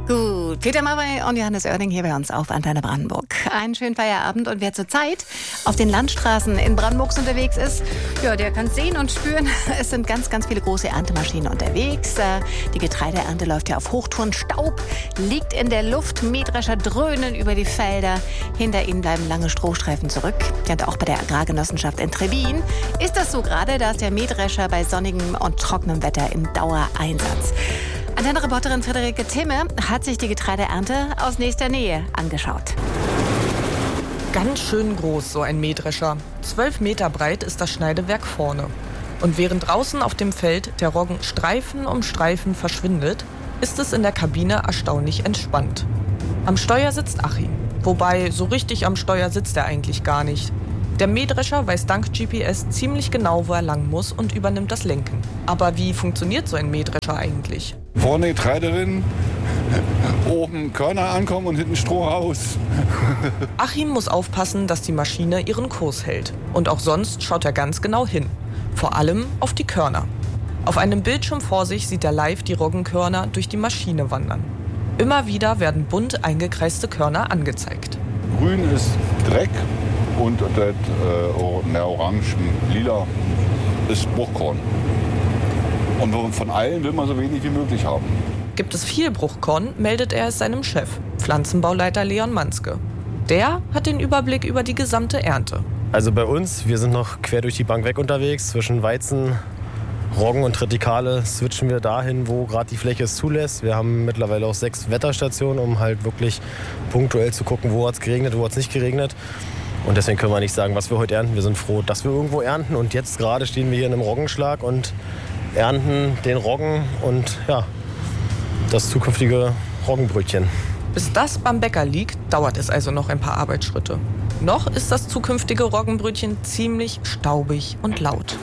Gut, Peter Maffay und Johannes Oerding hier bei uns auf Antenne Brandenburg. Einen schönen Feierabend, und wer zurzeit auf den Landstraßen in Brandenburgs unterwegs ist, ja, der kann sehen und spüren, es sind ganz, ganz viele große Erntemaschinen unterwegs. Die Getreideernte läuft ja auf Hochtouren, Staub liegt in der Luft, Mähdrescher dröhnen über die Felder, hinter ihnen bleiben lange Strohstreifen zurück. Ja, und auch bei der Agrargenossenschaft in Trebbin ist das so gerade, da ist der Mähdrescher bei sonnigem und trockenem Wetter im Dauereinsatz. Antenne-Reporterin Friederike Thimme hat sich die Getreideernte aus nächster Nähe angeschaut. Ganz schön groß, so ein Mähdrescher. 12 Meter breit ist das Schneidewerk vorne. Und während draußen auf dem Feld der Roggen Streifen um Streifen verschwindet, ist es in der Kabine erstaunlich entspannt. Am Steuer sitzt Achim. Wobei, so richtig am Steuer sitzt er eigentlich gar nicht. Der Mähdrescher weiß dank GPS ziemlich genau, wo er lang muss, und übernimmt das Lenken. Aber wie funktioniert so ein Mähdrescher eigentlich? Vorne Getreide drin, oben Körner ankommen und hinten Stroh raus. Achim muss aufpassen, dass die Maschine ihren Kurs hält. Und auch sonst schaut er ganz genau hin. Vor allem auf die Körner. Auf einem Bildschirm vor sich sieht er live die Roggenkörner durch die Maschine wandern. Immer wieder werden bunt eingekreiste Körner angezeigt. Grün ist Dreck und das orange, lila ist Bruchkorn. Und von allen will man so wenig wie möglich haben. Gibt es viel Bruchkorn, meldet er es seinem Chef, Pflanzenbauleiter Leon Manske. Der hat den Überblick über die gesamte Ernte. Also bei uns, wir sind noch quer durch die Bank weg unterwegs. Zwischen Weizen, Roggen und Tritikale switchen wir dahin, wo gerade die Fläche es zulässt. Wir haben mittlerweile auch 6 Wetterstationen, um halt wirklich punktuell zu gucken, wo hat es geregnet, wo hat es nicht geregnet. Und deswegen können wir nicht sagen, was wir heute ernten. Wir sind froh, dass wir irgendwo ernten. Und jetzt gerade stehen wir hier in einem Roggenschlag und ernten den Roggen und ja, das zukünftige Roggenbrötchen. Bis das beim Bäcker liegt, dauert es also noch ein paar Arbeitsschritte. Noch ist das zukünftige Roggenbrötchen ziemlich staubig und laut.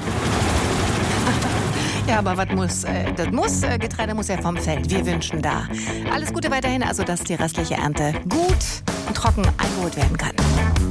Ja, aber was muss? Das muss, Getreide muss ja vom Feld. Wir wünschen da alles Gute weiterhin, also dass die restliche Ernte gut und trocken eingeholt werden kann.